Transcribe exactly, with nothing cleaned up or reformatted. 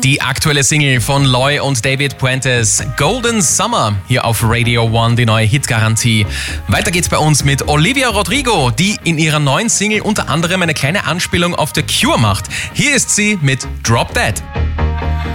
Die aktuelle Single von Loy und David Puentes, Golden Summer, hier auf Radio One, die neue Hitgarantie. Weiter geht's bei uns mit Olivia Rodrigo, die in ihrer neuen Single unter anderem eine kleine Anspielung auf The Cure macht. Hier ist sie mit Drop Dead.